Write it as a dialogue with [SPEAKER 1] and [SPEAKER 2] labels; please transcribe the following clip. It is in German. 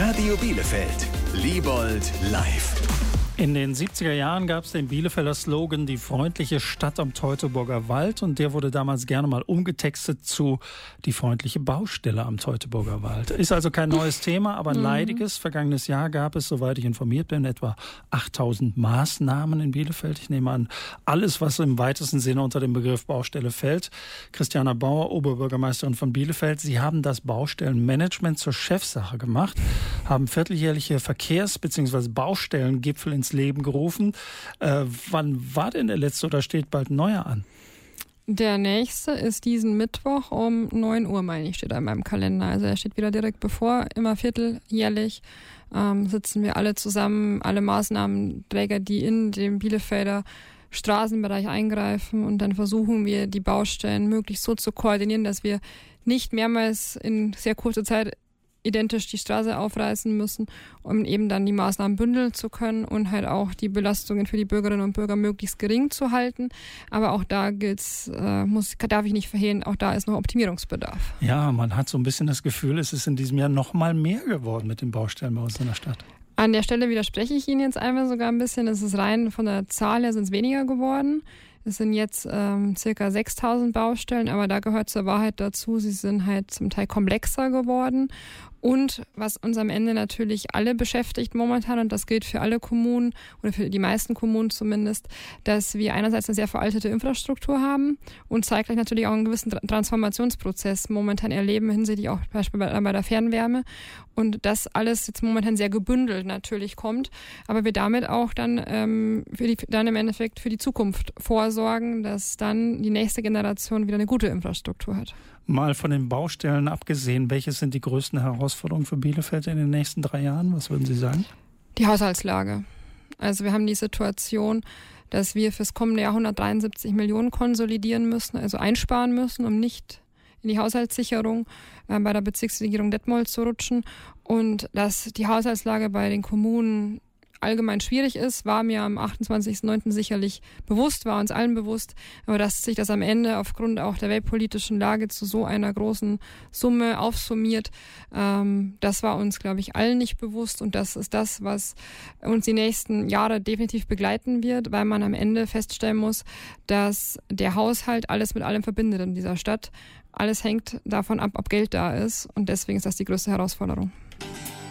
[SPEAKER 1] Radio Bielefeld. Liebold live.
[SPEAKER 2] In den 70er Jahren gab es den Bielefelder Slogan "Die freundliche Stadt am Teutoburger Wald", und der wurde damals gerne mal umgetextet zu "Die freundliche Baustelle am Teutoburger Wald". Ist also kein neues Thema, aber ein leidiges. Vergangenes Jahr gab es, soweit ich informiert bin, etwa 8000 Maßnahmen in Bielefeld. Ich nehme an, alles, was im weitesten Sinne unter den Begriff Baustelle fällt. Christiana Bauer, Oberbürgermeisterin von Bielefeld, Sie haben das Baustellenmanagement zur Chefsache gemacht, haben vierteljährliche Verkehrs- bzw. Baustellengipfel ins Leben gerufen. Wann war denn der letzte oder steht bald ein neuer an?
[SPEAKER 3] Der nächste ist diesen Mittwoch um 9 Uhr, meine ich, steht da in meinem Kalender. Also er steht wieder direkt bevor, immer vierteljährlich sitzen wir alle zusammen, alle Maßnahmenträger, die in dem Bielefelder Straßenbereich eingreifen, und dann versuchen wir, die Baustellen möglichst so zu koordinieren, dass wir nicht mehrmals in sehr kurzer Zeit identisch die Straße aufreißen müssen, um eben dann die Maßnahmen bündeln zu können und halt auch die Belastungen für die Bürgerinnen und Bürger möglichst gering zu halten. Aber auch da darf ich nicht verhehlen, auch da ist noch Optimierungsbedarf.
[SPEAKER 2] Ja, man hat so ein bisschen das Gefühl, es ist in diesem Jahr noch mal mehr geworden mit den Baustellen bei uns in der Stadt.
[SPEAKER 3] An der Stelle widerspreche ich Ihnen jetzt einmal sogar ein bisschen. Es ist rein von der Zahl her sind es weniger geworden. Es sind jetzt circa 6000 Baustellen, aber da gehört zur Wahrheit dazu, sie sind halt zum Teil komplexer geworden. Und was uns am Ende natürlich alle beschäftigt momentan, und das gilt für alle Kommunen oder für die meisten Kommunen zumindest, dass wir einerseits eine sehr veraltete Infrastruktur haben und zeitgleich natürlich auch einen gewissen Transformationsprozess momentan erleben, hinsichtlich auch beispielsweise bei der Fernwärme. Und das alles jetzt momentan sehr gebündelt natürlich kommt, aber wir damit auch dann dann im Endeffekt für die Zukunft vorsorgen, dass dann die nächste Generation wieder eine gute Infrastruktur hat.
[SPEAKER 2] Mal von den Baustellen abgesehen, welche sind die größten Herausforderungen für Bielefeld in den nächsten 3 Jahren? Was würden Sie sagen?
[SPEAKER 3] Die Haushaltslage. Also wir haben die Situation, dass wir fürs kommende Jahr 173 Millionen konsolidieren müssen, also einsparen müssen, um nicht in die Haushaltssicherung bei der Bezirksregierung Detmold zu rutschen. Und dass die Haushaltslage bei den Kommunen allgemein schwierig ist, war mir am 28.09. sicherlich bewusst, war uns allen bewusst, aber dass sich das am Ende aufgrund auch der weltpolitischen Lage zu so einer großen Summe aufsummiert, das war uns, glaube ich, allen nicht bewusst, und das ist das, was uns die nächsten Jahre definitiv begleiten wird, weil man am Ende feststellen muss, dass der Haushalt alles mit allem verbindet in dieser Stadt. Alles hängt davon ab, ob Geld da ist, und deswegen ist das die größte Herausforderung.